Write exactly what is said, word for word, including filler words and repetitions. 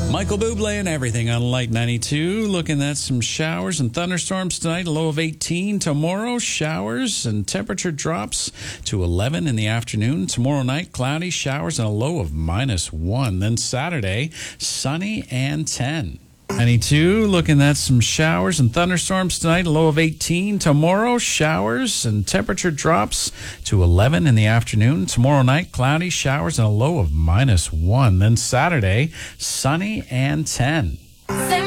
Michael Bublé and everything on Light ninety-two. Looking at some showers and thunderstorms tonight, a low of eighteen. Tomorrow, showers and temperature drops to eleven in the afternoon. Tomorrow night, cloudy, showers and a low of minus one. Then Saturday, sunny and ten. ninety-two, looking at some showers and thunderstorms tonight, a low of eighteen. Tomorrow, showers and temperature drops to eleven in the afternoon. Tomorrow night, cloudy, showers and a low of minus one. Then Saturday, sunny and ten.